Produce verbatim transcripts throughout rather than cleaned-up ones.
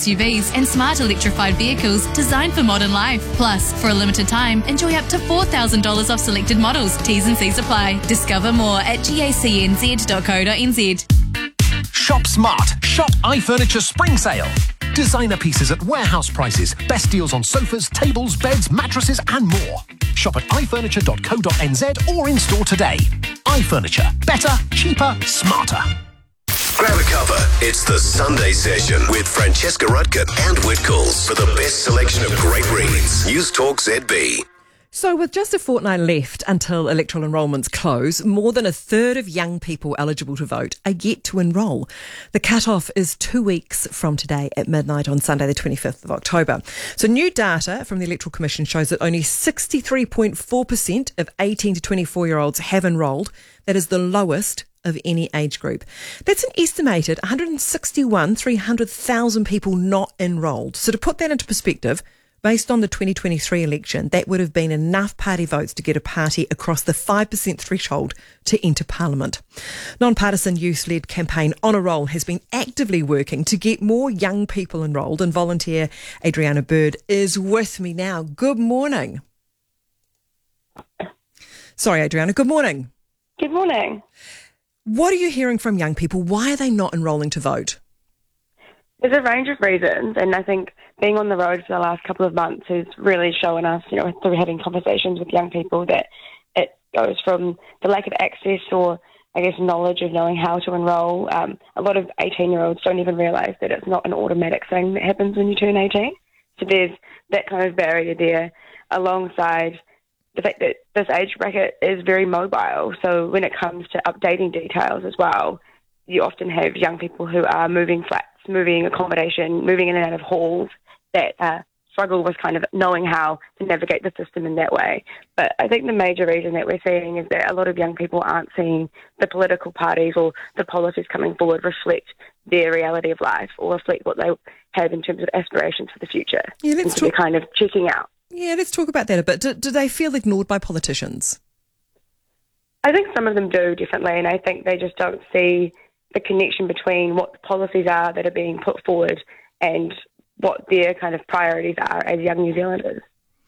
S U Vs and smart electrified vehicles designed for modern life. Plus, for a limited time, enjoy up to four thousand dollars off selected models. T's and C's apply. Discover more at gacnz dot co dot n z. Shop smart. Shop iFurniture Spring Sale. Designer pieces at warehouse prices. Best deals on sofas, tables, beds, mattresses and more. Shop at i furniture dot co dot n z or in store today. iFurniture. Better, cheaper, smarter. Grab a cover. It's the Sunday Session with Francesca Rutkin and Whitcoulls for the best selection of great reads. News Talk Z B. So with just a fortnight left until electoral enrolments close, more than a third of young people eligible to vote are yet to enrol. The cut-off is two weeks from today at midnight on Sunday the twenty-fifth of October. So new data from the Electoral Commission shows that only sixty-three point four percent of eighteen to twenty-four-year-olds have enrolled. That is the lowest of any age group. That's an estimated one hundred sixty-one, three hundred thousand people not enrolled. So to put that into perspective, based on the twenty twenty-three election, that would have been enough party votes to get a party across the five percent threshold to enter Parliament. Non-partisan youth-led campaign On a Roll has been actively working to get more young people enrolled, and volunteer Adriana Bird is with me now. Good morning. Sorry, Adriana. Good morning. Good morning. What are you hearing from young people? Why are they not enrolling to vote? There's a range of reasons, and I think being on the road for the last couple of months has really shown us, you know, through having conversations with young people, that it goes from the lack of access or, I guess, knowledge of knowing how to enrol. Um, a lot of eighteen-year-olds don't even realise that it's not an automatic thing that happens when you turn eighteen. So there's that kind of barrier there, alongside the fact that this age bracket is very mobile. So when it comes to updating details as well, you often have young people who are moving flats, moving accommodation, moving in and out of halls that uh, struggle with kind of knowing how to navigate the system in that way. But I think the major reason that we're seeing is that a lot of young people aren't seeing the political parties or the policies coming forward reflect their reality of life or reflect what they have in terms of aspirations for the future. Yeah, let's and so talk- they're kind of checking out. Yeah, let's talk about that a bit. Do, do they feel ignored by politicians? I think some of them do, definitely, and I think they just don't see the connection between what the policies are that are being put forward and what their kind of priorities are as young New Zealanders.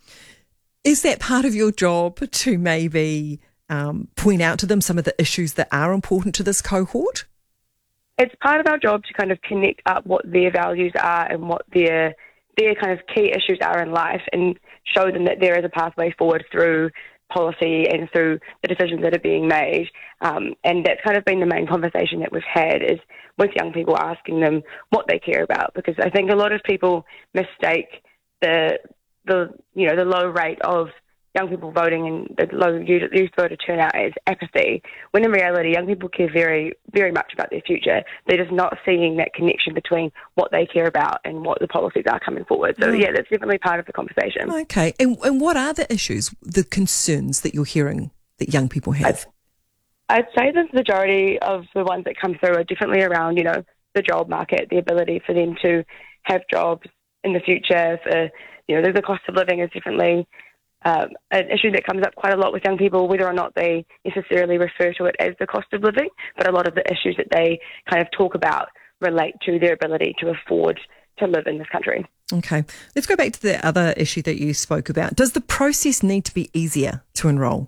Is that part of your job to maybe um, point out to them some of the issues that are important to this cohort? It's part of our job to kind of connect up what their values are and what their their kind of key issues are in life, and show them that there is a pathway forward through policy and through the decisions that are being made. Um, and that's kind of been the main conversation that we've had, is with young people, asking them what they care about, because I think a lot of people mistake the the you know the low rate of young people voting and the low youth youth voter turnout as apathy, when in reality young people care very, very much about their future. They're just not seeing that connection between what they care about and what the policies are coming forward. So Mm. yeah, that's definitely part of the conversation. Okay. And, and what are the issues, the concerns that you're hearing that young people have? I'd say the majority of the ones that come through are definitely around, you know, the job market, the ability for them to have jobs in the future. For, you know, the cost of living is definitely um, an issue that comes up quite a lot with young people, whether or not they necessarily refer to it as the cost of living. But a lot of the issues that they kind of talk about relate to their ability to afford to live in this country. Okay. Let's go back to the other issue that you spoke about. Does the process need to be easier to enrol?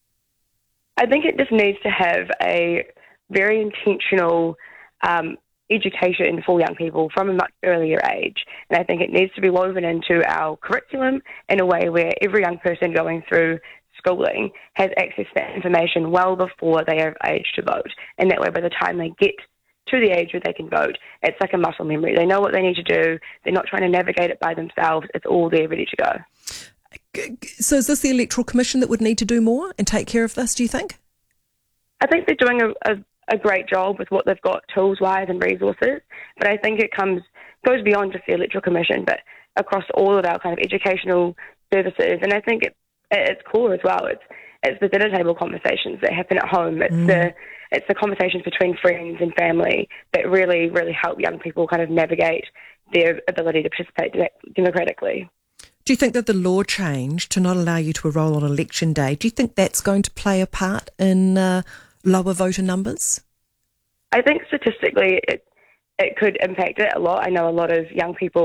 I think it just needs to have a very intentional um, education for young people from a much earlier age. And I think it needs to be woven into our curriculum in a way where every young person going through schooling has access to that information well before they are of age to vote. And that way, by the time they get to the age where they can vote, it's like a muscle memory. They know what they need to do. They're not trying to navigate it by themselves. It's all there ready to go. So is this the Electoral Commission that would need to do more and take care of this, do you think? I think they're doing a, a, a great job with what they've got tools-wise and resources, but I think it comes goes beyond just the Electoral Commission, but across all of our kind of educational services. And I think it, at its core as well, it's it's the dinner table conversations that happen at home. It's mm. the it's the conversations between friends and family that really, really help young people kind of navigate their ability to participate de- democratically. Do you think that the law change to not allow you to enrol on election day, do you think that's going to play a part in uh, lower voter numbers? I think statistically it it could impact it a lot. I know a lot of young people